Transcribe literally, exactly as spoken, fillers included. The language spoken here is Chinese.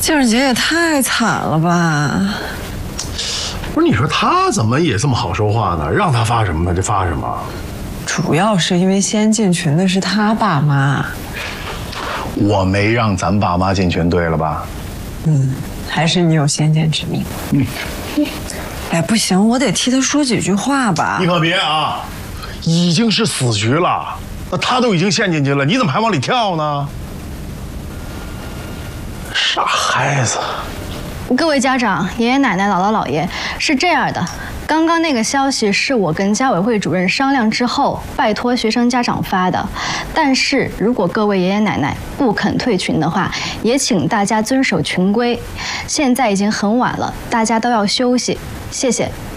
静儿姐也太惨了吧！ 不是，你说他怎么也这么好说话呢？让他发什么他就发什么。 主要是因为先进群的是他爸妈。 我没让咱爸妈进群，对了吧？ 嗯，还是你有先见之明。嗯。哎，不行，我得替他说几句话吧。 你可别啊，已经是死局了，那他都已经陷进去了，你怎么还往里跳呢？傻孩子。 各位家长、爷爷奶奶、姥姥姥爷，是这样的，刚刚那个消息是我跟家委会主任商量之后，拜托学生家长发的。但是如果各位爷爷奶奶不肯退群的话，也请大家遵守群规。现在已经很晚了，大家都要休息，谢谢。